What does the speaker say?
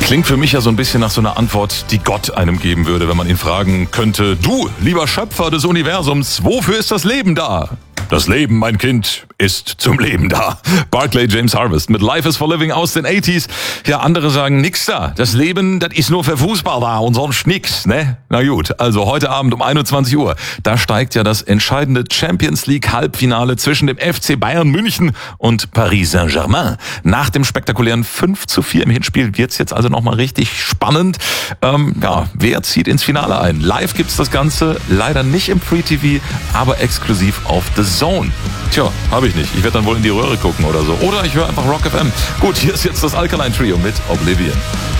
Klingt für mich ja so ein bisschen nach so einer Antwort, die Gott einem geben würde, wenn man ihn fragen könnte: Du, lieber Schöpfer des Universums, wofür ist das Leben da? Das Leben, mein Kind, ist zum Leben da. Barclay James Harvest mit Life is for Living aus den 80s. Ja, andere sagen, nix da. Das Leben, das ist nur für Fußball da und sonst nix, ne? Na gut, also heute Abend um 21 Uhr, da steigt ja das entscheidende Champions League Halbfinale zwischen dem FC Bayern München und Paris Saint-Germain. Nach dem spektakulären 5:4 im Hinspiel wird's jetzt also nochmal richtig spannend. Wer zieht ins Finale ein? Live gibt's das Ganze, leider nicht im Free TV, aber exklusiv auf The Zone. Tja, habe ich nicht. Ich werde dann wohl in die Röhre gucken oder so. Oder ich höre einfach Rock FM. Gut, hier ist jetzt das Alkaline Trio mit Oblivion.